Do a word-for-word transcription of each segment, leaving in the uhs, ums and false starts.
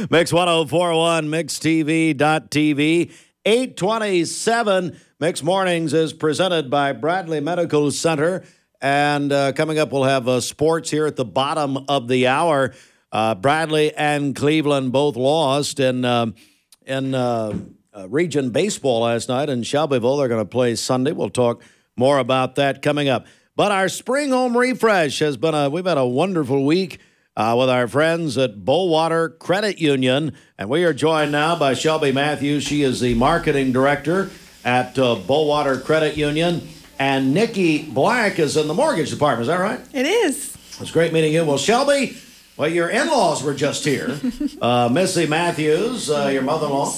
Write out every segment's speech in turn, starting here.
Mix one oh four point one, mix t v dot t v. eight twenty-seven. Mix Mornings is presented by Bradley Medical Center. And uh, coming up, we'll have uh, sports here at the bottom of the hour. Uh, Bradley and Cleveland both lost in, um, in uh, uh, region baseball last night in Shelbyville. They're going to play Sunday. We'll talk more about that coming up. But our spring home refresh has been a, we've had a wonderful week uh, with our friends at Bowater Credit Union. And we are joined now by Shelby Matthews. She is the marketing director at uh, Bowater Credit Union. And Nikki Black is in the mortgage department. Is that right? It is. It's great meeting you. Well, Shelby, well, your in-laws were just here. Uh, Missy Matthews, uh, your mother-in-law.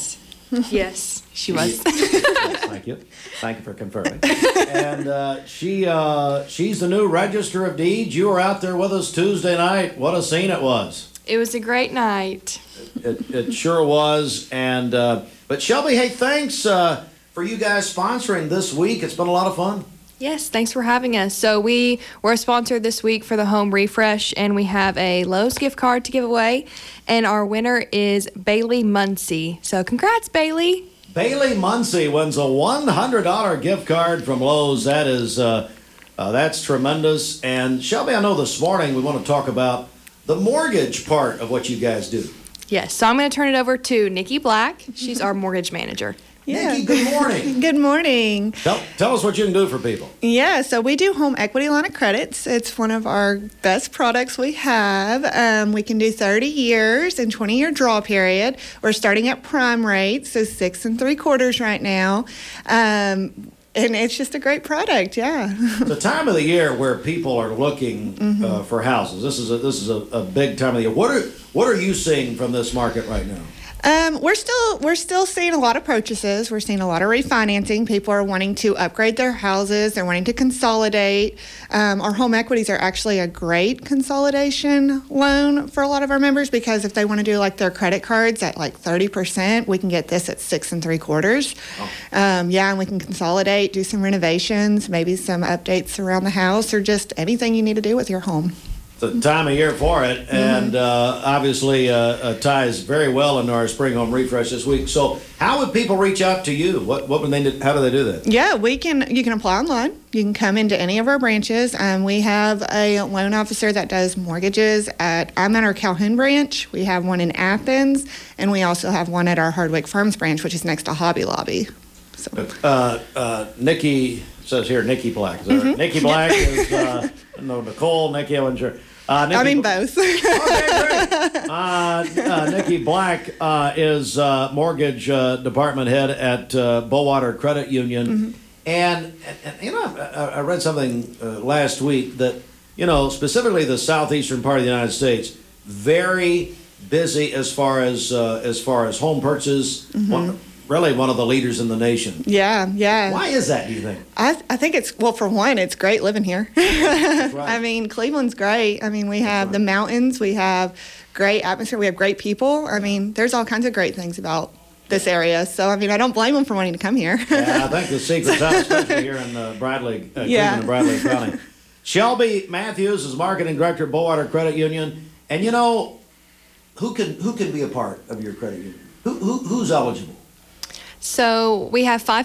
Yes, she was. Yes, thank you. Thank you for confirming. And uh, she uh, she's the new Register of Deeds. You were out there with us Tuesday night. What a scene it was. It was a great night. It, it sure was. And uh, but Shelby, hey, thanks uh, for you guys sponsoring this week. It's been a lot of fun. Yes, thanks for having us. So we were sponsored this week for the home refresh, and we have a Lowe's gift card to give away, and our winner is Bailey Muncie. So congrats, Bailey. Bailey Muncie wins a one hundred dollars gift card from Lowe's. That is, uh, uh, that's tremendous. And Shelby, I know this morning we want to talk about the mortgage part of what you guys do. Yes, so I'm going to turn it over to Nikki Black. She's our mortgage manager. Yeah. Nikki, good morning. Good morning. Tell, tell us what you can do for people. Yeah, so we do home equity line of credits. It's one of our best products we have. Um, we can do thirty years and twenty year draw period. We're starting at prime rate, so six and three quarters right now. Um, and it's just a great product, yeah. The time of the year where people are looking mm-hmm. uh, for houses. This is a, this is a, a big time of the year. What are what are you seeing from this market right now? Um, we're still we're still seeing a lot of purchases. We're seeing a lot of refinancing. People are wanting to upgrade their houses. They're wanting to consolidate. Um, our home equities are actually a great consolidation loan for a lot of our members because if they want to do like their credit cards at like thirty percent, we can get this at six and three quarters. Oh. Um, yeah, and we can consolidate, do some renovations, maybe some updates around the house, or just anything you need to do with your home. The time of year for it, and uh, obviously uh, uh, ties very well into our spring home refresh this week. So, how would people reach out to you? What what would they do, how do they do that? Yeah, we can. You can apply online. You can come into any of our branches. Um, we have a loan officer that does mortgages at. I'm at our Calhoun branch. We have one in Athens, and we also have one at our Hardwick Farms branch, which is next to Hobby Lobby. So. Uh, uh, Nikki says here, Nikki Black. Is that mm-hmm. right? Nikki Black is uh, no Nicole. Nikki, I wasn't sure. Uh, Nikki I mean both. Okay, great. Uh, uh, Nikki Black uh, is uh, mortgage uh, department head at uh, Bowater Credit Union, mm-hmm. and, and, and you know I, I read something uh, last week that you know specifically the southeastern part of the United States very busy as far as uh, as far as home purchase. Mm-hmm. One, really one of the leaders in the nation. Yeah, yeah. Why is that, do you think? I I think it's, well, for one, it's great living here. That's right. I mean, Cleveland's great. I mean, we have right. the mountains. We have great atmosphere. We have great people. I mean, there's all kinds of great things about this area. So, I mean, I don't blame them for wanting to come here. Yeah, I think the secret's out, especially here in uh, Bradley, uh, yeah. Cleveland and Bradley County. Shelby Matthews is marketing director at Bowater Credit Union. And, you know, who can who can be a part of your credit union? Who, who Who's eligible? So we have five